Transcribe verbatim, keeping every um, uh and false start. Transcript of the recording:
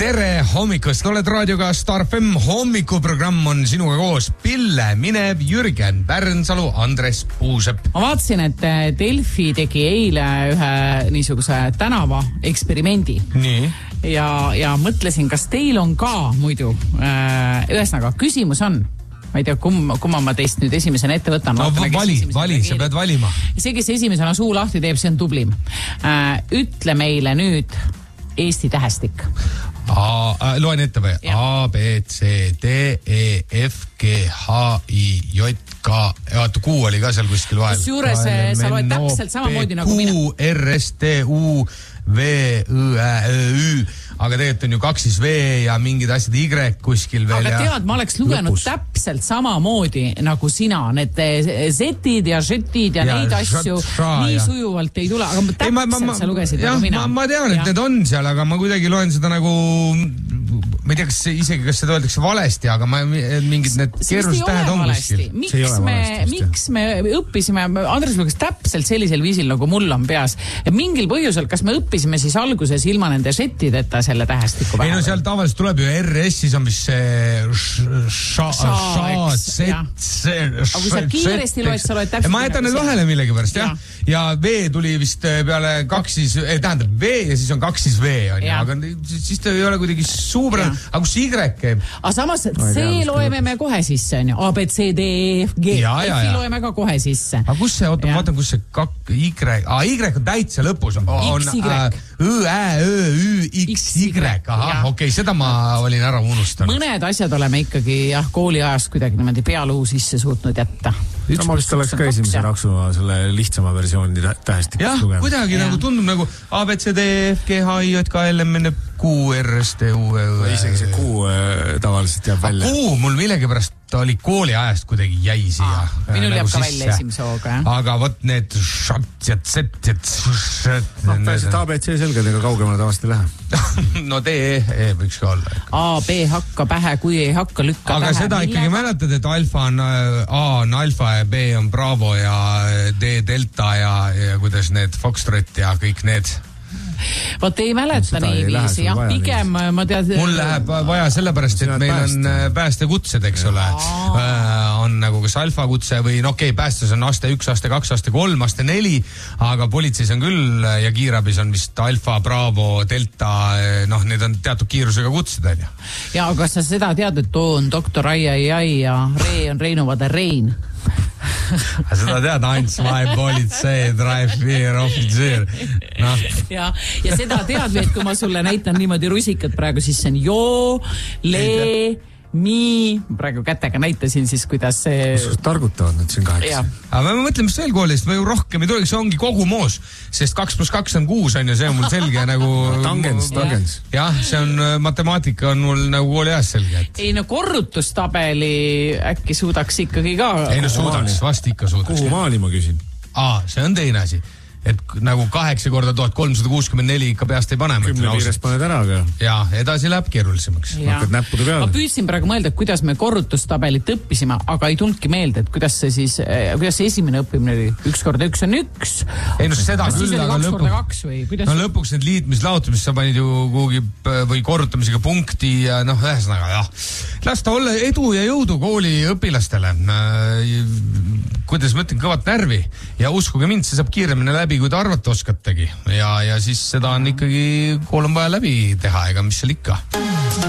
tere hommikust, oled raadioga Star F M, hommikuprogramm on sinuga koos Pille Minev, Jürgen Pärnsalu, Andres Puusepp. Ma vaatasin, et Delfi tegi eile ühe niisuguse tänava eksperimendi. Nii. Ja, ja mõtlesin, kas teil on ka muidu, äh, ühesõnaga, küsimus on, ma ei tea, kumma, kumma ma teist nüüd esimesena ette võtan. No Vaatame, vali, vali, sa pead valima. See, kes esimesena suu lahti teeb, see on tublim. Äh, ütle meile nüüd Eesti tähestik. A, a, loen ette või? A, B, C, D, E, F, G, H, I, J, K. Vaata, Q oli ka seal kuskil vahel. Kusjuures sa loed täpselt samamoodi nagu mina. Q, R, S, T, U, V, Õ, Ä, Ü. Aga tegelikult on ju kaksis V ja mingid asjad Y kuskil veel. Aga tead, ma oleks lugenud lõpus täpselt samamoodi nagu sina. Need Z-id ja Z-id ja, ja neid asju šra, nii ja sujuvalt ei tule. Aga täpselt ei, ma, ma, ma, sa lugesid jah, nagu mina. Ma, ma tean, et ja need on seal, aga ma kuidagi loen seda nagu... Ma ei tea, kas isegi kas seda öeldakse valesti, aga ma, mingid need keerulised tähed on kuskil. Miks me, miks me õppisime, Andres luges täpselt sellisel viisil, nagu mul on peas. Ja mingil põhjusel, kas me õppisime siis alguses ilma nende Z-ideta selle tähestiku päeva? Ei no seal tavaliselt tuleb ju R S-is on vist see ša, ša, Z, aga kui sa kiiresti loed, sa loed täpselt. Ma jätan need vahele millegi pärast, jah. Ja V tuli vist peale kaksis, tähendab V ja siis on kaksis V, on ju, aga siis ta ei ole kuidagi super. Aga kus Y käib? Aga samas C loeme me kohe sisse, on ju. A, B, C, D, E, F, G. F loeme ka kohe sisse. Aga kus see, oota, ma vaatan, kus see kak, Y, A, Y on täitsa lõpus. X, Y. Õ, Ä, Ö, Ü, X, Y. Aha, okei, seda ma olin ära unustanud. Mõned asjad oleme ikkagi, jah, kooliajast kuidagi niimoodi pealuu sisse suutnud jätta. No, ma vist oleks ka esimese raksuma selle lihtsama versiooni tähestikust jah, lugema. Kuidagi ja. Nagu tundub nagu A, B, C, D, F, G, H, I, J, K, L, M, N, Q, R, S, T, U, E, Õ. Isegi see Q äh, tavaliselt jääb välja. Q mul millegipärast oli kooli ajast kuidagi jäi siia. Ah, minul nagu jääb ka sisse. Välja esimese hooga, jah. Aga võt need šat ja Z ja Z. No, pääsid A, B, C selgedega kaugemale tavaliselt ei lähe. No D, E, E võiks ka olla. A, B hakka pähe, kui ei hakka lükka aga pähe. Aga seda ikkagi millega? Mäletad, et alfa on, A on alfa ja B on Bravo ja D delta ja, ja kuidas need Foxtrot ja kõik need. Vot ei mäleta nii viisi, jah, pigem ma tead... Mul läheb vaja sellepärast, et meil on päästekutsed, eks ole. On nagu kas alfa kutse või no okei, okay, päästes on aste üks, aste kaks, aste kolm, aste neli, aga politseis on küll ja kiirabis on vist alfa, Bravo, delta, noh, need on teatud kiirusega kutsed, on ju. Ja aga sa seda tead, et too on doktor Ai, Ai, Ai ja Ree on Reinuvade Rein. Seda tead, Ants, vai politsei, drive vier, offitsier. No. Ja, ja seda tead, et kui ma sulle näitan niimoodi rusikat praegu, siis see on joo, lee, mi, praegu kätega näitasin siis, kuidas see... Kus targutavad nüüd siin kaheksa? Aga me mõtleme, mis veel koolist, me ju rohkem ei tuleks, see ongi kogu moos, sest kaks pluss kaks on kuus, on ju, see on mul selge nagu... Tangens, tangens. Jah, see on, matemaatika on mul nagu kooli ajas selge. Et... Ei no korrutustabeli äkki suudaks ikkagi ka... Ei no suudaks, vast ikka suudaks. Kuhu maali ma küsin? Aa, see on teine asi. Et nagu kaheksa korda tuhat kolmsada kuuskümmend neli ikka peast ei pane. Kümne piires paned ära, aga... Ja, edasi läheb keerulisemaks. Hakkad näppude peale. Ma püüdsin praegu mõelda, kuidas me korrutustabelit õppisime, aga ei tundki meelde, et kuidas see siis, kuidas see esimene õppimine oli. Üks korda üks on üks. Ei no seda aga küll, aga lõpuks... Kaks või kuidas... No lõpuks need liitmislaotumist sa panid ju kuhugi või korrutamisega punkti ja noh, ühesõnaga, jah. Las ta olla edu ja jõudu kooli õpilastele. Kuidas ma ütlen, kõvat närvi ja uskuge mind, see saab kiiremini läbi, kui te arvata oskategi ja, ja siis seda on ikkagi kool on vaja läbi teha, ega mis seal ikka.